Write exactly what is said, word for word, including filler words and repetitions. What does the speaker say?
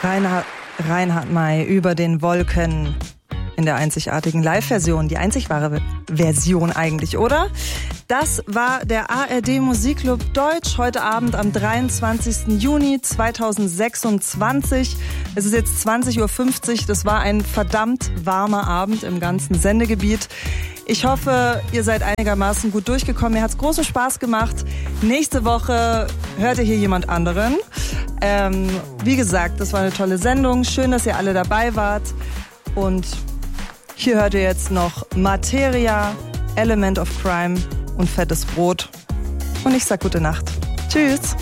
Reinhard, Reinhard May über den Wolken in der einzigartigen Live-Version. Die einzig wahre Version eigentlich, oder? Das war der A R D Musikclub Deutsch heute Abend am dreiundzwanzigsten Juni zweitausendsechsundzwanzig. Es ist jetzt zwanzig Uhr fünfzig. Das war ein verdammt warmer Abend im ganzen Sendegebiet. Ich hoffe, ihr seid einigermaßen gut durchgekommen. Mir hat's großen Spaß gemacht. Nächste Woche hört ihr hier jemand anderen. Ähm, wie gesagt, das war eine tolle Sendung. Schön, dass ihr alle dabei wart. Und hier hört ihr jetzt noch Materia, Element of Crime und Fettes Brot. Und ich sag gute Nacht. Tschüss.